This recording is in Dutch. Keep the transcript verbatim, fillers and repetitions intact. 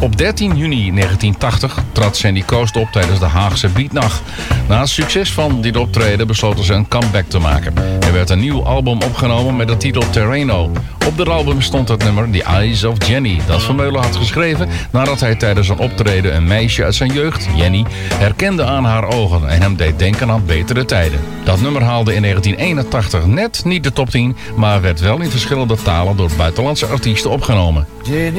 Op dertien juni negentien tachtig trad Sandy Coast op tijdens de Haagse Beatnacht. Na het succes van dit optreden besloten ze een comeback te maken. Er werd een nieuw album opgenomen met de titel Terreno. Op dat album stond het nummer The Eyes of Jenny, dat Vermeulen had geschreven nadat hij tijdens een optreden een meisje uit zijn jeugd, Jenny, herkende aan haar ogen en hem deed denken aan betere tijden. Dat nummer haalde in negentien eenentachtig net niet de top tien, maar werd wel in verschillende talen door buitenlandse artiesten opgenomen.